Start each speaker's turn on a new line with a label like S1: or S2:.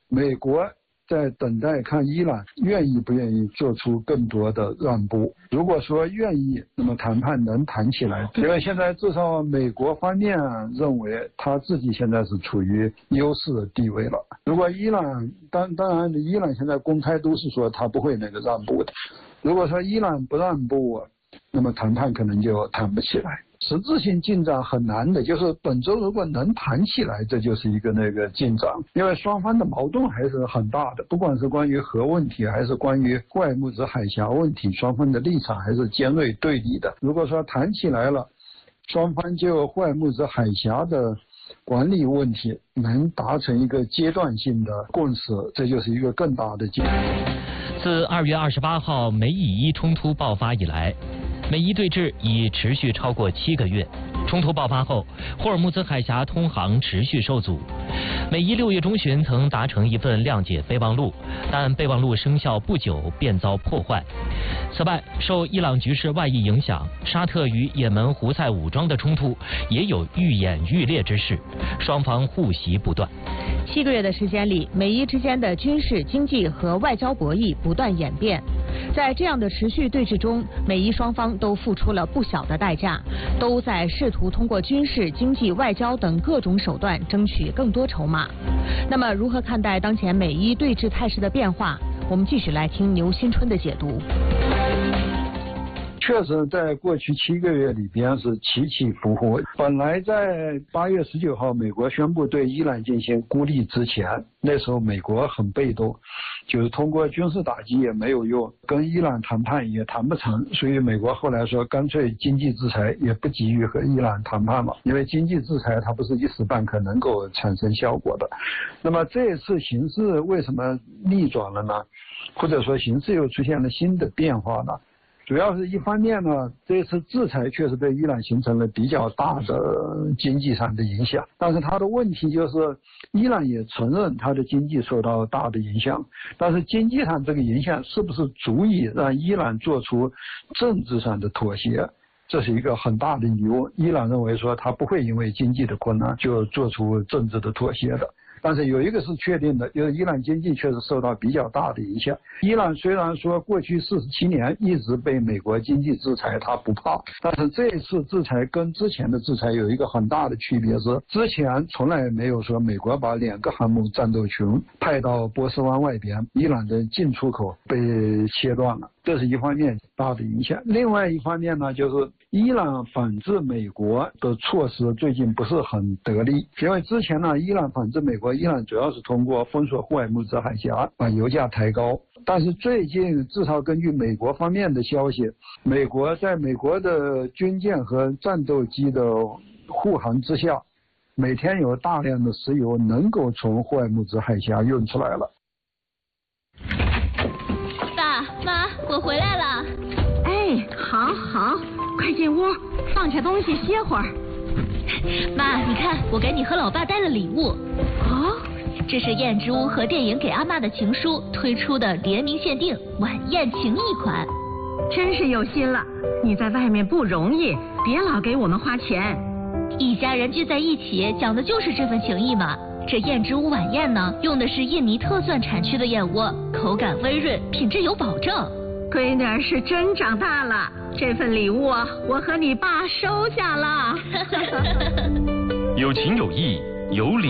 S1: 美国在等待看伊朗愿意不愿意做出更多的让步。如果说愿意，那么谈判能谈起来。因为现在至少美国方面认为他自己现在是处于优势的地位了。如果伊朗当然伊朗现在公开都是说他不会那个让步的。如果说伊朗不让步，那么谈判可能就谈不起来。实质性进展很难的，就是本周如果能谈起来，这就是一个那个进展。因为双方的矛盾还是很大的，不管是关于核问题，还是关于霍尔木兹海峡问题，双方的立场还是尖锐对立的。如果说谈起来了，双方就霍尔木兹海峡的管理问题能达成一个阶段性的共识，这就是一个更大的进展。
S2: 自2月28号美以伊冲突爆发以来，美伊对峙已持续超过7个月。冲突爆发后，霍尔木兹海峡通航持续受阻。美伊6月中旬曾达成一份谅解备忘录，但备忘录生效不久便遭破坏。此外，受伊朗局势外溢影响，沙特与也门胡塞武装的冲突也有愈演愈烈之势，双方互袭不断。
S3: 7个月的时间里，美伊之间的军事、经济和外交博弈不断演变。在这样的持续对峙中，美伊双方都付出了不小的代价，都在试图通过军事、经济、外交等各种手段争取更多筹码。那么，如何看待当前美伊对峙态势的变化？我们继续来听牛新春的解读。
S1: 确实在过去7个月里边是起起伏伏。本来在8月19号美国宣布对伊朗进行孤立之前，那时候美国很被动，就是通过军事打击也没有用，跟伊朗谈判也谈不成，所以美国后来说干脆经济制裁，也不急于和伊朗谈判了，因为经济制裁它不是一时半刻能够产生效果的。那么这一次形势为什么逆转了呢？或者说形势又出现了新的变化呢？主要是一方面呢，这次制裁确实对伊朗形成了比较大的经济上的影响，但是它的问题就是伊朗也承认它的经济受到大的影响，但是经济上这个影响是不是足以让伊朗做出政治上的妥协，这是一个很大的疑问。伊朗认为说它不会因为经济的困难就做出政治的妥协的。但是有一个是确定的，就是伊朗经济确实受到比较大的影响。伊朗虽然说过去47年一直被美国经济制裁，它不怕，但是这一次制裁跟之前的制裁有一个很大的区别是，之前从来没有说美国把2个航母战斗群派到波斯湾外边，伊朗的进出口被切断了，这是一方面大的影响。另外一方面呢，就是伊朗反制美国的措施最近不是很得力，因为之前呢，伊朗反制美国，伊朗主要是通过封锁霍尔木兹海峡把油价抬高，但是最近至少根据美国方面的消息，美国在美国的军舰和战斗机的护航之下，每天有大量的石油能够从霍尔木兹海峡运出来了。
S4: 爸妈，我回来了。
S3: 哎，好好，快进屋，放下东西歇会儿。
S4: 妈，你看，我给你和老爸带了礼物。
S3: 哦，
S4: 这是燕之屋和电影给阿嬷的情书推出的联名限定晚宴情谊款。
S3: 真是有心了，你在外面不容易，别老给我们花钱。
S4: 一家人聚在一起，讲的就是这份情谊嘛。这燕之屋晚宴呢，用的是印尼特蒜产区的燕窝，口感微润，品质有保证。
S3: 闺女儿是真长大了，这份礼物我和你爸收下了。
S2: 有情有义，有礼。